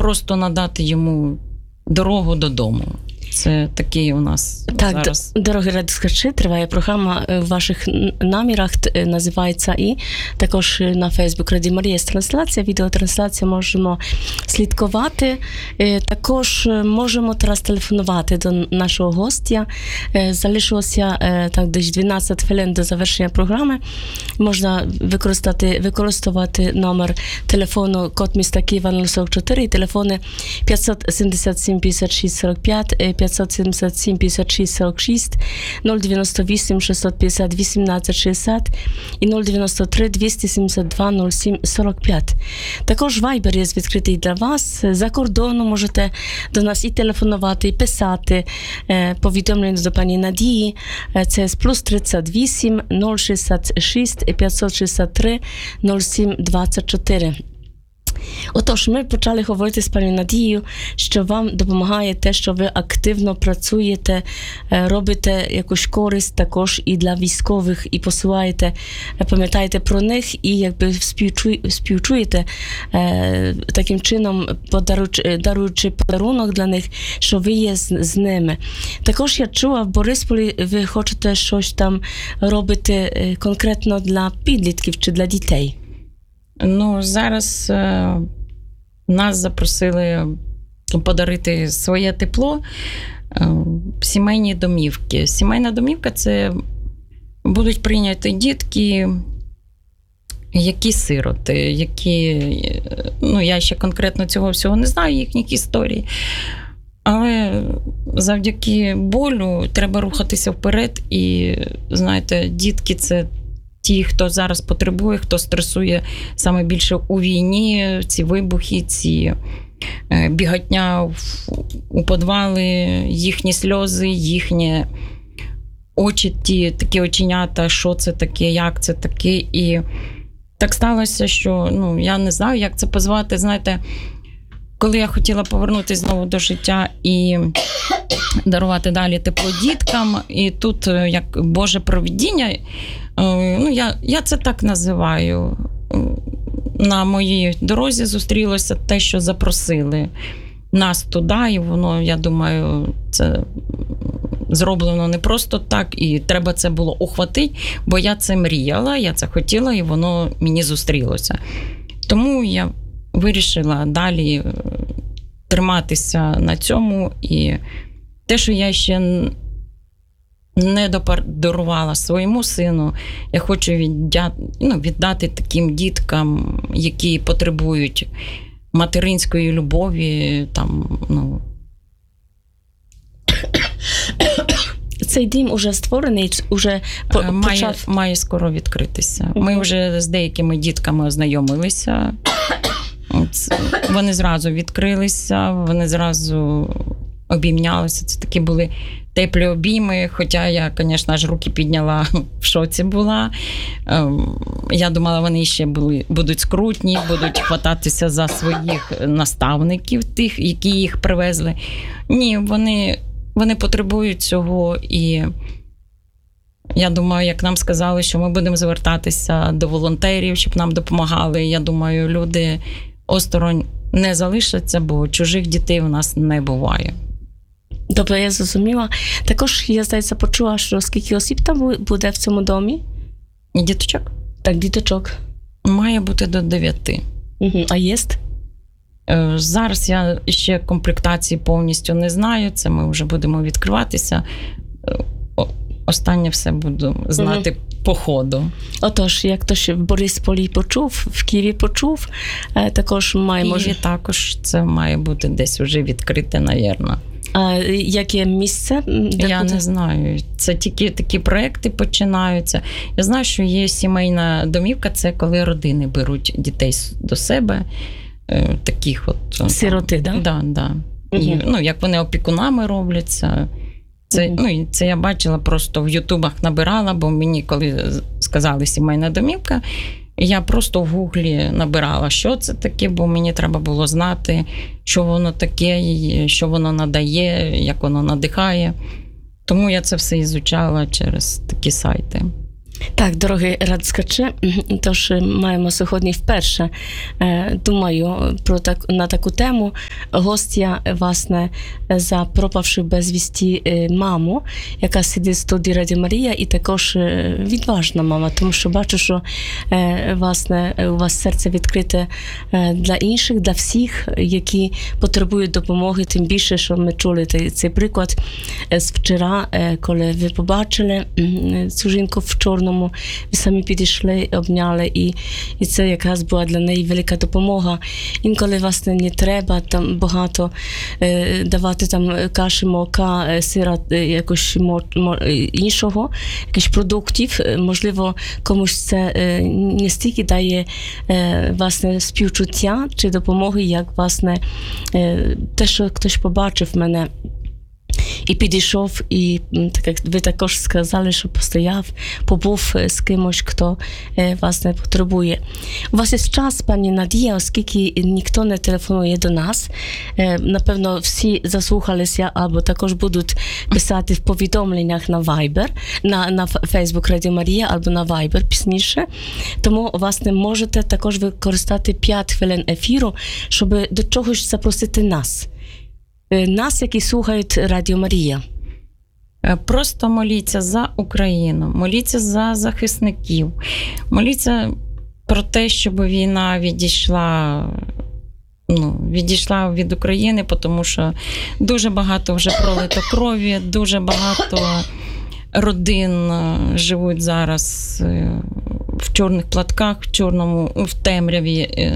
просто надати йому дорогу додому. Це такий у нас зараз. Дорогі радіослухачі, триває програма в ваших намірах, називається і також на Фейсбук Радіо Марія є трансляція, відеотрансляція, можемо слідкувати. Також можемо зараз телефонувати до нашого гостя. Залишилося так десь 12 хвилин до завершення програми. Можна використовувати номер телефону код міста Києва 044 і телефони 577 56 45, 577 56 46, 098 650 18 60 і 093 272 07 45. Також Viber є відкритий для вас. За кордону можете до нас і телефонувати, і писати повідомлення до пані Надії. Це плюс 38 066 563 07 24. Отож, ми почали говорити з пані Надією, що вам допомагає те, що ви активно працюєте, робите якусь користь також і для військових, і посилаєте, пам'ятаєте про них, і якби співчуєте таким чином, даруючи подарунок для них, що ви є з ними. Також я чула, в Борисполі ви хочете щось там робити конкретно для підлітків чи для дітей. Ну, зараз нас запросили подарити своє тепло сімейні домівки. Сімейна домівка – це будуть прийняті дітки, які сироти, які, ну, я ще конкретно цього всього не знаю, їхніх історій, але завдяки болю треба рухатися вперед і, знаєте, дітки – це ті, хто зараз потребує, хто стресує саме більше у війні, ці вибухи, ці біготня у підвали, їхні сльози, їхні очі, ті такі оченята, що це таке, як це таке. І так сталося, що, ну, я не знаю, як це позвати. Знаєте, коли я хотіла повернутися знову до життя і дарувати далі тепло діткам, і тут як Боже провидіння, ну, я це так називаю. На моїй дорозі зустрілося те, що запросили нас туди, і воно, я думаю, це зроблено не просто так, і треба це було ухватити, бо я це мріяла, я це хотіла, і воно мені зустрілося. Тому я вирішила далі триматися на цьому, і те, що я ще не подарувала своєму сину, я хочу віддати таким діткам, які потребують материнської любові, там, ну. Цей дім уже створений, уже почав? Має скоро відкритися. Ми вже з деякими дітками ознайомилися. Вони зразу відкрилися, вони зразу обійнялися. Це такі були теплі обійми, хоча я, звісно, аж руки підняла, в шоці була. Я думала, вони ще будуть скрутні, будуть хвататися за своїх наставників, тих, які їх привезли. Ні, вони потребують цього, і я думаю, як нам сказали, що ми будемо звертатися до волонтерів, щоб нам допомагали, я думаю, люди осторонь не залишаться, бо чужих дітей у нас не буває. Добре, я зрозуміла. Також, я, здається, почула, що скільки осіб там буде в цьому домі? Діточок? Так, діточок. Має бути до 9. А є? Зараз я ще комплектації повністю не знаю, це ми вже будемо відкриватися. Останнє все буду знати по ходу. Отож, як хтось в Борисполі почув, в Києві почув, також має... В Києві також це має бути десь вже відкрите, навірно. А яке місце? Я не знаю. Це тільки такі проекти починаються. Я знаю, що є сімейна домівка, це коли родини беруть дітей до себе, таких от... Сироти, так? Да? Да. І, ну, як вони опікунами робляться. Це, ну, це я бачила, просто в ютубах набирала, бо мені, коли сказали сімейна домівка, я просто в гуглі набирала, що це таке, бо мені треба було знати, що воно таке, що воно надає, як воно надихає. Тому я це все ізучала через такі сайти. Так, дорогі радскачі, тож маємо сьогодні вперше, думаю, на таку тему гостя, власне, за пропавши безвісті маму, яка сидить в студії Радіо Марія, і також відважна мама, тому що бачу, що, власне, у вас серце відкрите для інших, для всіх, які потребують допомоги, тим більше, що ми чули цей приклад з вчора, коли ви побачили цю жінку в чорному, ви самі підійшли, обняли, і це якраз була для неї велика допомога. Інколи, власне, не треба там багато давати там каші, молока, сира, якось іншого, якихось продуктів. Можливо, комусь це не стільки дає, власне, співчуття чи допомоги, як, власне, те, що хтось побачив мене і підійшов, і, так як ви також сказали, що постояв, побув з кимось, хто, власне, потребує. У вас є час, пані Надія, оскільки ніхто не телефонує до нас. Напевно, всі заслухалися або також будуть писати в повідомленнях на Viber, на Facebook Радіо Марія або на Viber пізніше. Тому, власне, можете також використати 5 хвилин ефіру, щоб до чогось запросити нас. Нас, які слухають Радіо Марія. Просто моліться за Україну, моліться за захисників, моліться про те, щоб війна відійшла від України, тому що дуже багато вже пролито крові, дуже багато родин живуть зараз в чорних платках, в темряві.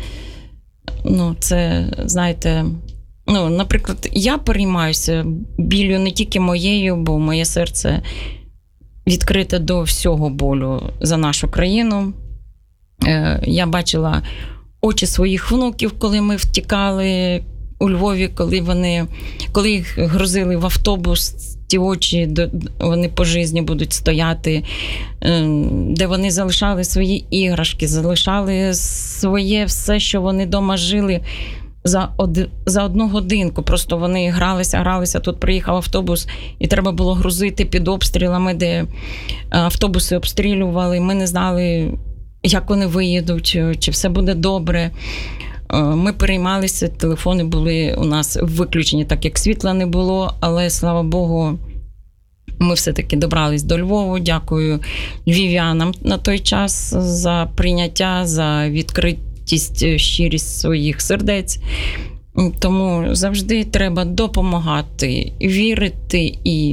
Це, знаєте, наприклад, я переймаюся біллю не тільки моєю, бо моє серце відкрите до всього болю за нашу країну. Я бачила очі своїх внуків, коли ми втікали у Львові, коли їх грузили в автобус, ті очі, вони по житті будуть стояти, де вони залишали свої іграшки, залишали своє все, що вони вдома жили, за 1 годинку. Просто вони гралися. Тут приїхав автобус, і треба було грузити під обстрілами, де автобуси обстрілювали. Ми не знали, як вони виїдуть, чи все буде добре. Ми переймалися, телефони були у нас виключені, так як світла не було, але, слава Богу, ми все-таки добрались до Львову. Дякую львів'янам на той час за прийняття, за відкриття, щирість своїх сердець. Тому завжди треба допомагати, вірити. І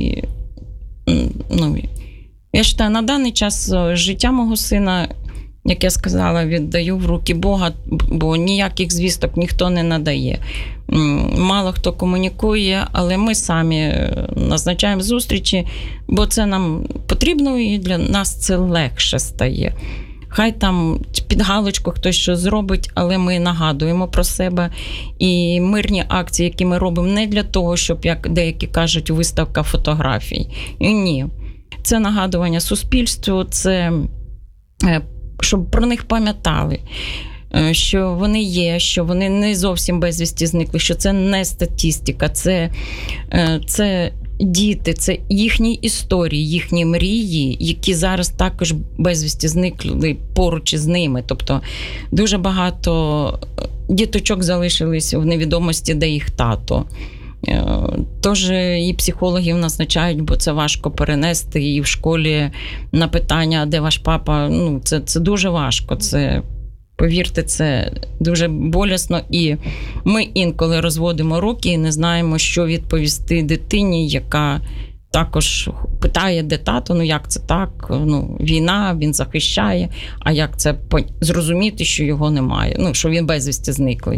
я вважаю, на даний час життя мого сина, як я сказала, віддаю в руки Бога, бо ніяких звісток ніхто не надає. Мало хто комунікує, але ми самі назначаємо зустрічі, бо це нам потрібно, і для нас це легше стає. Хай там під галочку хтось що зробить, але ми нагадуємо про себе. І мирні акції, які ми робимо, не для того, щоб, як деякі кажуть, виставка фотографій. І ні. Це нагадування суспільству, це щоб про них пам'ятали, що вони є, що вони не зовсім безвісті зникли, що це не статистика, це діти, це їхні історії, їхні мрії, які зараз також безвісті зникли поруч із ними. Тобто дуже багато діточок залишились в невідомості, де їх тато. Тож і психологів назначають, бо це важко перенести, і в школі на питання, де ваш папа, це дуже важко, це, повірте, це дуже болісно, і ми інколи розводимо руки і не знаємо, що відповісти дитині, яка також питає, де тато, як це так, війна, він захищає, а як це зрозуміти, що його немає, що він безвісті зниклий.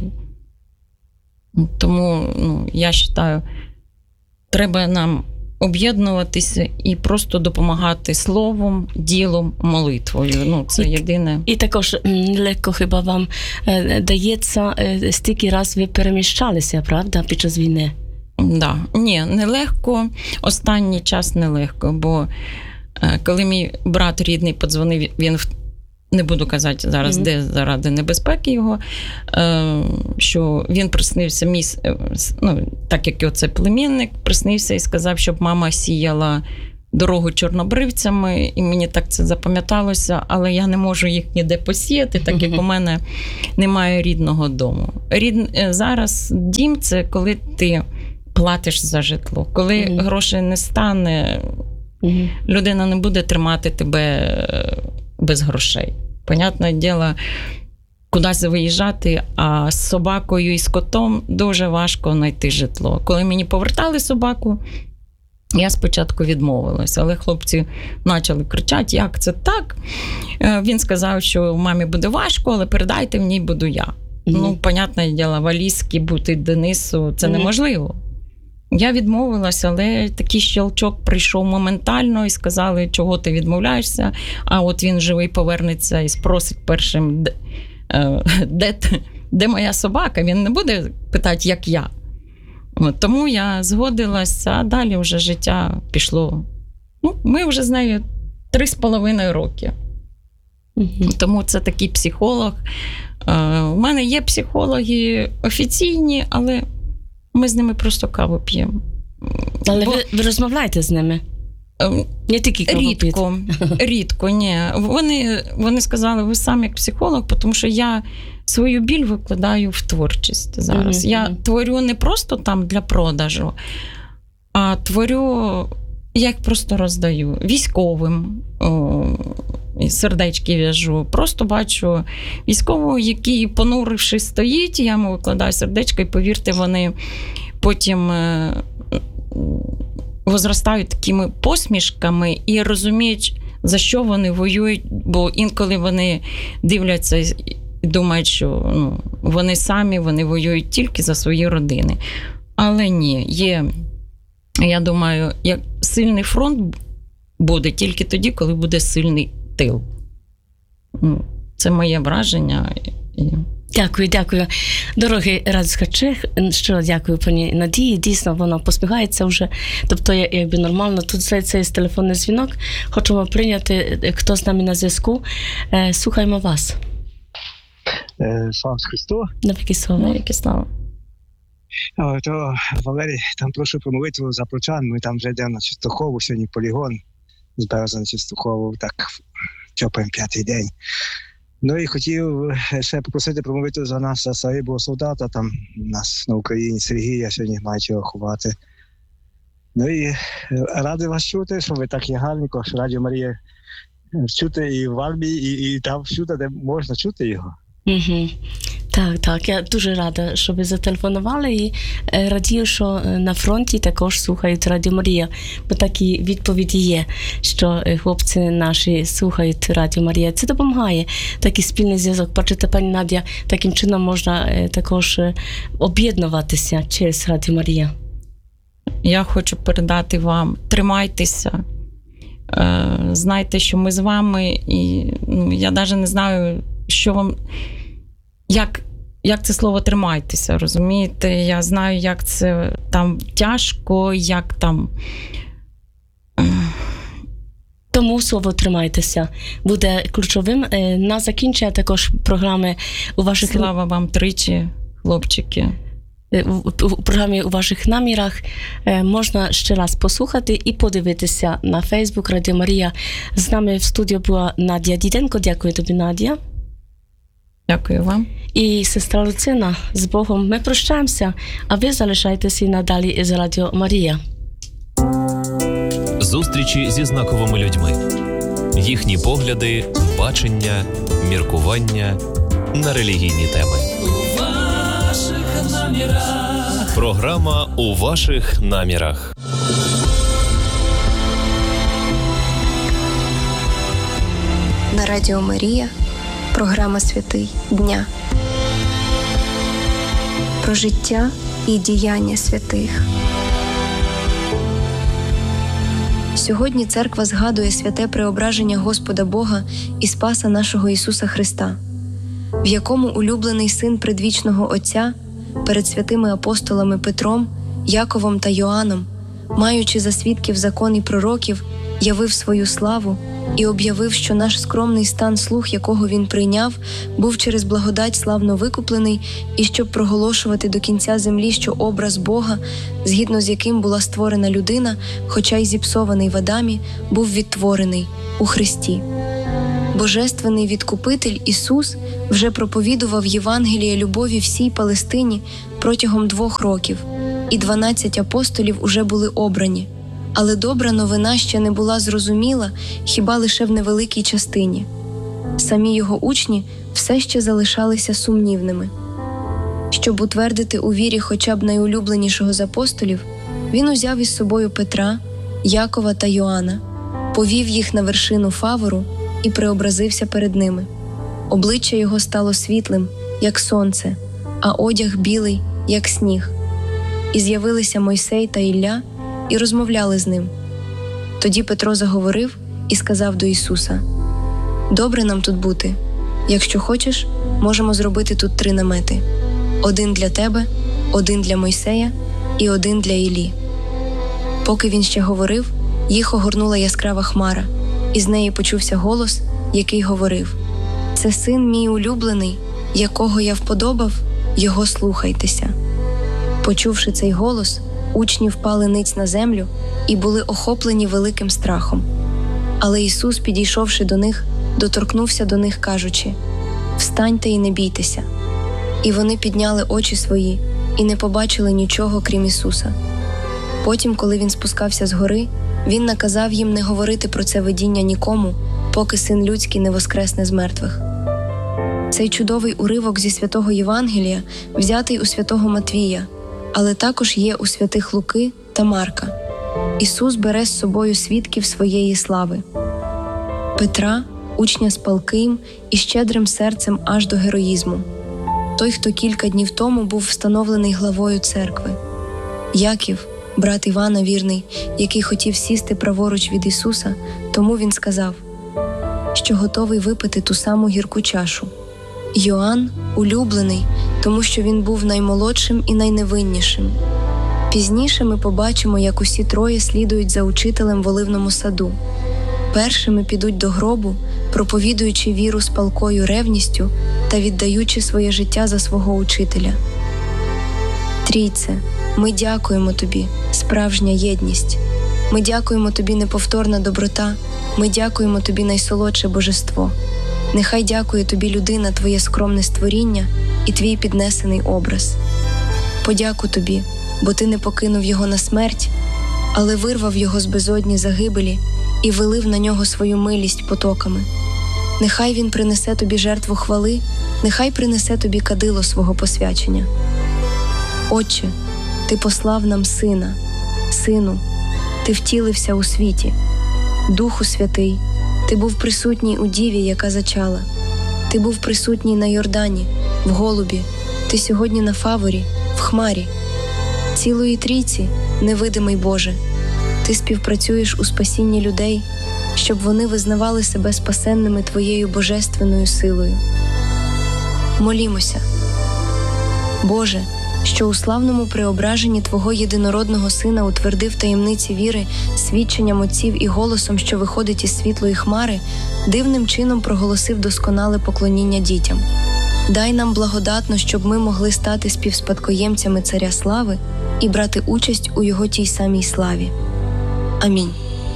Тому, я вважаю, треба нам об'єднуватися і просто допомагати словом, ділом, молитвою. Це єдине. І також легко хіба вам дається, стільки раз ви переміщалися, правда, під час війни? Да. Ні, не легко. Останній час не легко, бо коли мій брат рідний подзвонив, він не буду казати зараз, де заради небезпеки його, що він приснився, так як оце племінник, приснився і сказав, щоб мама сіяла дорогу чорнобривцями, і мені так це запам'яталося, але я не можу їх ніде посіяти, так як у мене немає рідного дому. Зараз дім – це коли ти платиш за житло. Коли грошей не стане, людина не буде тримати тебе без грошей. Понятне діло, кудись виїжджати, а з собакою і з котом дуже важко знайти житло. Коли мені повертали собаку, я спочатку відмовилася, але хлопці почали кричати, як це так? Він сказав, що мамі буде важко, але передайте, в ній буду я. Понятне діло, валізки бути Денису, це неможливо. Я відмовилася, але такий щелчок прийшов моментально і сказали, чого ти відмовляєшся, а от він живий повернеться і спросить першим, де моя собака, він не буде питати, як я. Тому я згодилася, а далі вже життя пішло. Ми вже з нею 3,5 роки. Тому це такий психолог. У мене є психологи офіційні, але ми з ними просто каву п'ємо. Але ви розмовляєте з ними? Не тільки каву п'єте? Рідко, ні. Вони сказали, ви сам як психолог, тому що я свою біль викладаю в творчість зараз. Я творю не просто там для продажу, а творю, я їх просто роздаю військовим, сердечки в'яжу. Просто бачу військового, який, понуривши, стоїть, я йому викладаю сердечко, і повірте, вони потім возростають такими посмішками і розуміють, за що вони воюють, бо інколи вони дивляться і думають, що вони самі, вони воюють тільки за свої родини. Але ні, є, я думаю, як сильний фронт буде тільки тоді, коли буде сильний тил. Це моє враження. Дякую. Дорогий радіослухачі, щиро дякую пані Надії. Дійсно, вона посміхається вже. Тобто, якби нормально. Тут цей телефонний дзвінок. Хочемо прийняти, хто з нами на зв'язку. Слухаємо вас. Слава Христу. Навіки слава. То, Валерій, там прошу про молитву за прочан. Ми там вже йдемо на Чистохову, сьогодні полігон. З береза на Чистохову, так, чопаємо 5-й день. Ну і хотів ще попросити про молитву за нас, за загиблого солдата, там у нас на Україні Сергія, сьогодні мають його ховати. Ну і радий вас чути, що ви так є гарненько, що Радіо Марія чути і в армії, і там всюди, де можна чути його. Так, я дуже рада, що ви зателефонували і радію, що на фронті також слухають Радіо Марія, бо такі відповіді є, що хлопці наші слухають Радіо Марія. Це допомагає, такий спільний зв'язок. Бачите, пані Надя, таким чином можна також об'єднуватися через Радіо Марія. Я хочу передати вам, тримайтеся, знайте, що ми з вами, і я навіть не знаю, що вам, як це слово «тримайтеся», розумієте? Я знаю, як це там тяжко, як там... Тому слово «тримайтеся» буде ключовим. На закінчення також програми у ваших... Слава вам тричі, хлопчики. У програмі «У ваших намірах» можна ще раз послухати і подивитися на Фейсбук Радіо Марія. З нами в студії була Надія Діденко. Дякую тобі, Надія. Дякую вам. І сестра Люцина, з Богом ми прощаємося, а ви залишайтеся і надалі з Радіо Марія. Зустрічі зі знаковими людьми. Їхні погляди, бачення, міркування на релігійні теми. У ваших намірах. Програма «У ваших намірах». На Радіо Марія. Програма «Святий дня». Про життя і діяння святих. Сьогодні церква згадує святе преображення Господа Бога і Спаса нашого Ісуса Христа, в якому улюблений Син предвічного Отця перед святими апостолами Петром, Яковом та Йоанном, маючи за свідків закон і пророків, явив свою славу і об'явив, що наш скромний стан слух, якого він прийняв, був через благодать славно викуплений, і щоб проголошувати до кінця землі, що образ Бога, згідно з яким була створена людина, хоча й зіпсований в Адамі, був відтворений у Христі. Божественний Відкупитель Ісус вже проповідував Євангеліє любові всій Палестині протягом 2 років, і 12 апостолів уже були обрані. Але добра новина ще не була зрозуміла хіба лише в невеликій частині. Самі його учні все ще залишалися сумнівними. Щоб утвердити у вірі хоча б найулюбленішого з апостолів, він узяв із собою Петра, Якова та Йоанна, повів їх на вершину Фавору і преобразився перед ними. Обличчя його стало світлим, як сонце, а одяг білий, як сніг. І з'явилися Мойсей та Ілля, і розмовляли з ним. Тоді Петро заговорив і сказав до Ісуса: «Добре нам тут бути. Якщо хочеш, можемо зробити тут 3 намети. 1 для тебе, 1 для Мойсея і 1 для Іллі». Поки він ще говорив, їх огорнула яскрава хмара, і з неї почувся голос, який говорив: «Це син мій улюблений, якого я вподобав, його слухайтеся». Почувши цей голос, учні впали ниць на землю і були охоплені великим страхом. Але Ісус, підійшовши до них, доторкнувся до них, кажучи: «Встаньте і не бійтеся». І вони підняли очі свої і не побачили нічого, крім Ісуса. Потім, коли Він спускався з гори, Він наказав їм не говорити про це видіння нікому, поки Син Людський не воскресне з мертвих. Цей чудовий уривок зі Святого Євангелія взятий у Святого Матвія, але також є у святих Луки та Марка. Ісус бере з собою свідків своєї слави. Петра, учня з палким і щедрим серцем аж до героїзму. Той, хто кілька днів тому був встановлений главою церкви. Яків, брат Івана вірний, який хотів сісти праворуч від Ісуса, тому він сказав, що готовий випити ту саму гірку чашу. Йоанн улюблений, тому що він був наймолодшим і найневиннішим. Пізніше ми побачимо, як усі 3 слідують за учителем в Оливному саду. Першими підуть до гробу, проповідуючи віру з палкою ревністю та віддаючи своє життя за свого учителя. Трійце, ми дякуємо Тобі, справжня єдність. Ми дякуємо Тобі, неповторна доброта. Ми дякуємо Тобі, найсолодше божество. Нехай дякує Тобі людина, Твоє скромне створіння і Твій піднесений образ. Подяку Тобі, бо Ти не покинув його на смерть, але вирвав його з безодні загибелі і вилив на нього свою милість потоками. Нехай він принесе Тобі жертву хвали, нехай принесе Тобі кадило свого посвячення. Отче, Ти послав нам Сина. Сину, Ти втілився у світі. Духу Святий, Ти був присутній у Діві, яка зачала. Ти був присутній на Йордані, в Голубі. Ти сьогодні на Фаворі, в Хмарі. Цілої Трійці, невидимий Боже, Ти співпрацюєш у спасінні людей, щоб вони визнавали себе спасенними Твоєю божественною силою. Молімося. Боже, що у славному преображенні Твого єдинородного Сина утвердив таємниці віри свідченням отців і голосом, що виходить із світлої хмари, дивним чином проголосив досконале поклоніння дітям. Дай нам благодатно, щоб ми могли стати співспадкоємцями Царя Слави і брати участь у Його тій самій славі. Амінь.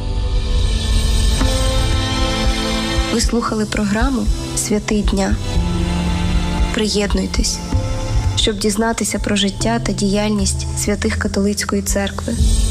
Ви слухали програму «Святий дня». Приєднуйтесь, щоб дізнатися про життя та діяльність святих католицької церкви.